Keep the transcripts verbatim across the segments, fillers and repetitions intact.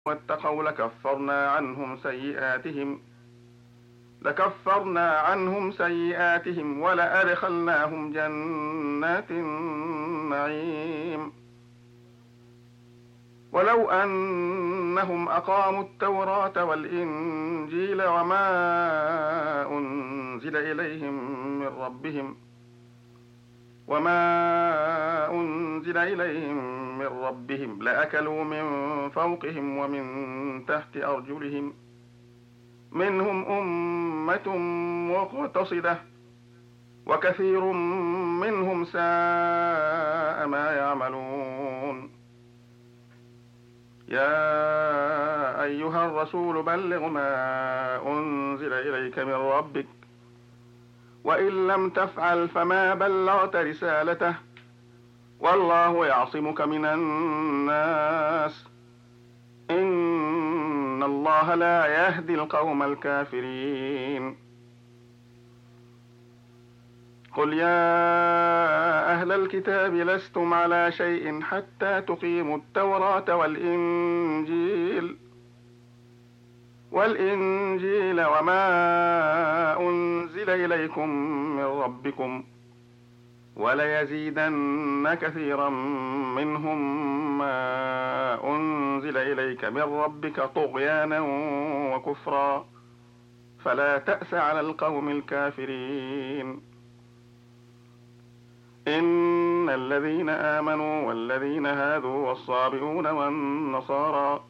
واتقوا لكفرنا عنهم سيئاتهم لكفرنا عنهم سيئاتهم ولأدخلناهم جنات النعيم ولو أنهم أقاموا التوراة والإنجيل وما أنزل إليهم من ربهم وما أنزل إليهم من ربهم لأكلوا من فوقهم ومن تحت أرجلهم منهم أمة مقتصدة وكثير منهم ساء ما يعملون. يا أيها الرسول بلغ ما أنزل إليك من ربك وإن لم تفعل فما بلغت رسالته والله يعصمك من الناس إن الله لا يهدي القوم الكافرين. قل يا أهل الكتاب لستم على شيء حتى تقيموا التوراة والإنجيل والإنجيل وما أنزل إليكم من ربكم وليزيدن كثيرا منهم ما أنزل إليك من ربك طغيانا وكفرا فلا تأس على القوم الكافرين. إن الذين آمنوا والذين هادوا والصابئون والنصارى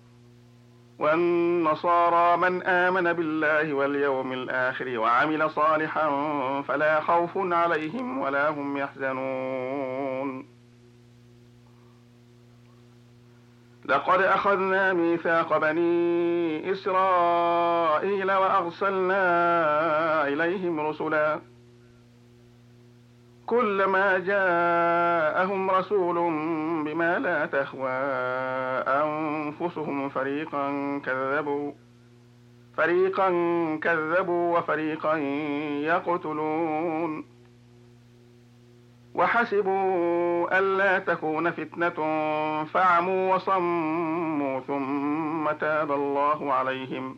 والنصارى من آمن بالله واليوم الآخر وعمل صالحا فلا خوف عليهم ولا هم يحزنون. لقد أخذنا ميثاق بني إسرائيل وأرسلنا إليهم رسلا كلما جاءهم رسول بما لا تهوى أنفسهم فريقا كذبوا فريقا كذبوا وفريقا يقتلون وحسبوا ألا تكون فتنة فعموا وصموا ثم تاب الله عليهم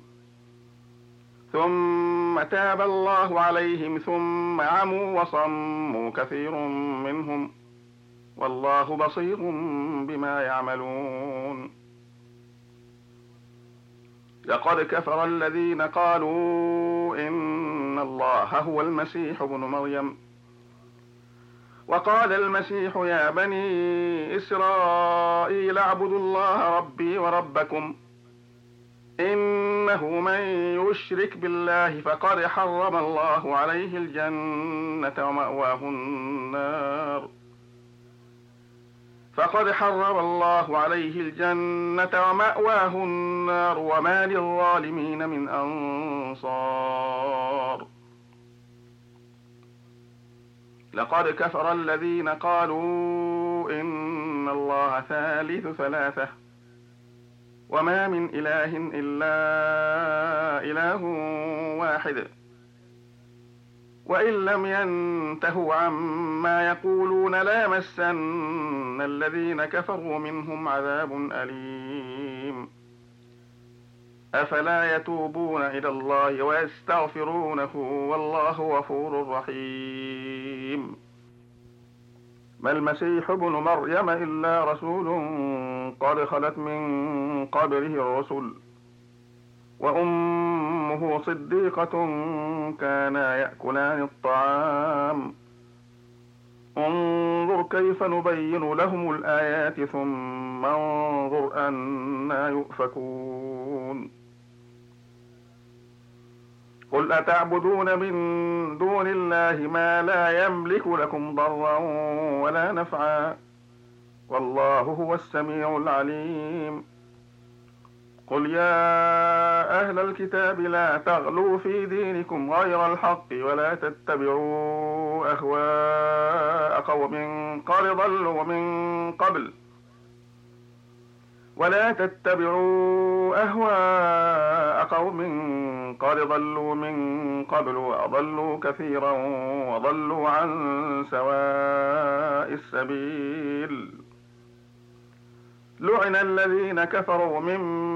ثم تاب الله عليهم ثم عموا وصموا كثير منهم والله بصير بما يعملون. لقد كفر الذين قالوا إن الله هو المسيح ابن مريم وقال المسيح يا بني إسرائيل اعبدوا الله ربي وربكم إنه من يشرك بالله فقد حرم الله عليه الجنة ومأواه النار فقد حرم الله عليه الجنة ومأواه النار وما للظالمين من أنصار. لقد كفر الذين قالوا إن الله ثالث ثلاثة وما من إله إلا إله واحد وإن لم ينتهوا عما يقولون ليمسن الذين كفروا منهم عذاب أليم. أفلا يتوبون إلى الله ويستغفرونه والله غفور رحيم. ما المسيح ابن مريم إلا رسول قد خلت من قبله الرسل وأمه صديقة كانا يأكلان الطعام انظر كيف نبين لهم الآيات ثم انظر أنا يؤفكون. قل أتعبدون من دون الله ما لا يملك لكم ضرا ولا نفعا والله هو السميع العليم. قل يا أهل الكتاب لا تغلوا في دينكم غير الحق ولا تتبعوا أهواء قوم قد ضلوا من قبل ولا تتبعوا أهواء قوم قد ضلوا من قبل وأضلوا كثيرا وضلوا عن سواء السبيل. لعن الذين كفروا من